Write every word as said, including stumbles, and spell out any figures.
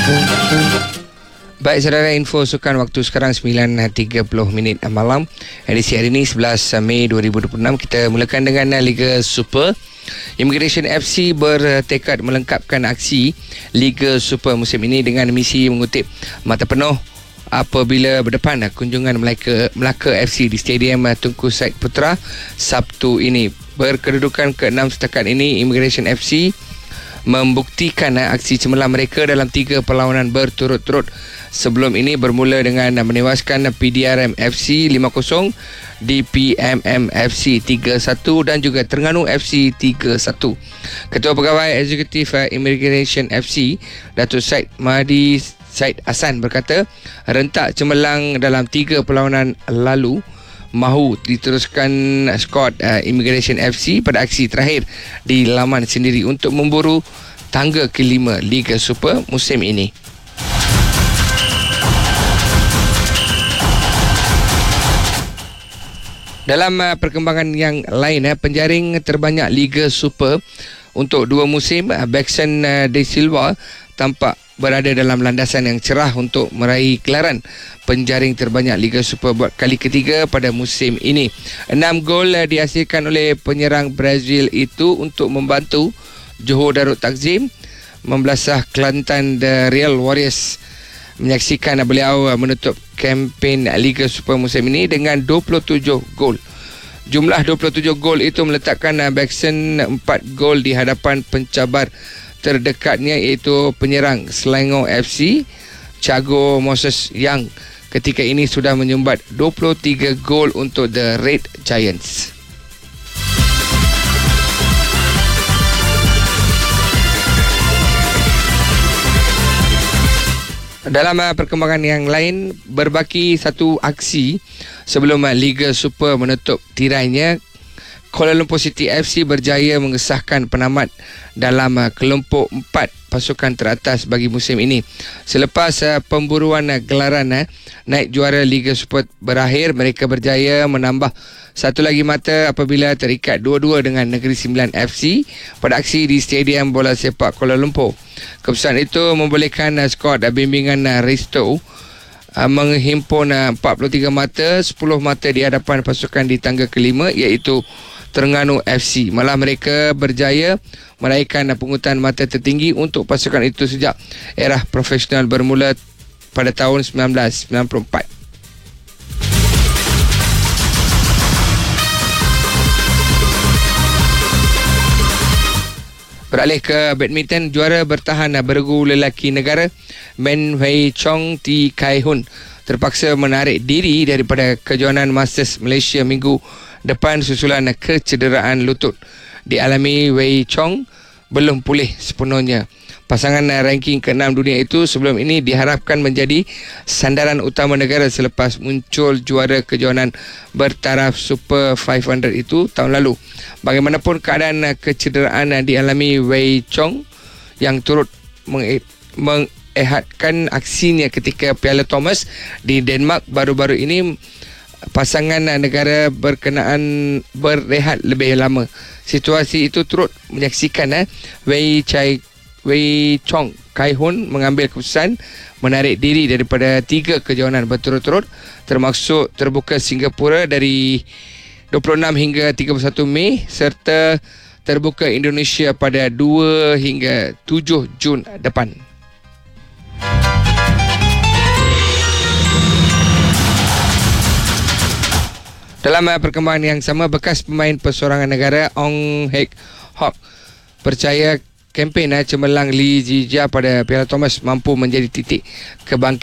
Baik saudara, info sukan waktu sekarang sembilan tiga puluh minit malam. Edisi hari ini sebelas Mei dua ribu dua puluh enam. Kita mulakan dengan Liga Super. Immigration F C bertekad melengkapkan aksi Liga Super musim ini dengan misi mengutip mata penuh apabila berdepan kunjungan Melaka, Melaka F C di Stadium Tunku Said Putra Sabtu ini. Berkedudukan ke enam setakat ini, Immigration F C membuktikan aksi cemerlang mereka dalam tiga perlawanan berturut-turut. Sebelum ini bermula dengan menewaskan P D R M F C lima kosong, D P M M F C tiga satu dan juga Terengganu F C tiga satu. Ketua Pegawai Eksekutif Immigration F C, Datuk Syed Mahdi Syed Hassan berkata, rentak cemerlang dalam tiga perlawanan lalu mahu diteruskan skuad uh, Immigration F C pada aksi terakhir di laman sendiri untuk memburu tangga kelima Liga Super musim ini. Dalam uh, perkembangan yang lain, uh, penjaring terbanyak Liga Super untuk dua musim, uh, Baxen uh, De Silva tampak berada dalam landasan yang cerah untuk meraih gelaran penjaring terbanyak Liga Super buat kali ketiga pada musim ini. Enam gol uh, dihasilkan oleh penyerang Brazil itu untuk membantu Johor Darul Takzim membelasah Kelantan The Real Warriors. Menyaksikan beliau menutup kempen Liga Super musim ini dengan dua puluh tujuh gol. Jumlah dua puluh tujuh gol itu meletakkan Baxen empat gol di hadapan pencabar terdekatnya iaitu penyerang Selangor F C, Thiago Moses yang ketika ini sudah menyumbat dua puluh tiga gol untuk The Red Giants. Dalam uh, perkembangan yang lain, berbaki satu aksi sebelum uh, Liga Super menutup tirainya, Kuala Lumpur City F C berjaya mengesahkan penamat dalam uh, kelompok empat pasukan teratas bagi musim ini. Selepas uh, pemburuan uh, gelaran uh, naik juara Liga Super berakhir, mereka berjaya menambah satu lagi mata apabila terikat dua-dua dengan Negeri Sembilan F C pada aksi di Stadium Bola Sepak Kuala Lumpur. Keputusan itu membolehkan uh, skuad uh, bimbingan uh, Resto uh, menghimpun uh, empat puluh tiga mata, sepuluh mata di hadapan pasukan di tangga kelima iaitu Terengganu F C. Malah mereka berjaya meraihkan uh, pungutan mata tertinggi untuk pasukan itu sejak era profesional bermula pada tahun sembilan belas sembilan puluh empat. Beralih ke badminton, juara bertahan bergu lelaki negara Men Wei Chong T Kai Hun terpaksa menarik diri daripada kejohanan Masters Malaysia minggu depan susulan kecederaan lutut. Dialami Wei Chong belum pulih sepenuhnya. Pasangan ranking keenam dunia itu sebelum ini diharapkan menjadi sandaran utama negara selepas muncul juara kejohanan bertaraf Super lima ratus itu tahun lalu. Bagaimanapun keadaan kecederaan dialami Wei Chong yang turut meng- mengehadkan aksinya ketika Piala Thomas di Denmark baru-baru ini, pasangan negara berkenaan berehat lebih lama. Situasi itu turut menyaksikan eh, Wei Chai Wei Chong Kai Hun mengambil keputusan menarik diri daripada tiga kejohanan berturut-turut termasuk terbuka Singapura dari dua puluh enam hingga tiga puluh satu Mei serta terbuka Indonesia pada dua hingga tujuh Jun depan. Dalam perkembangan yang sama, bekas pemain persorangan negara Ong Hek Hok percaya kempen cemerlang Lee Zijia pada Piala Thomas mampu menjadi titik kebangkitan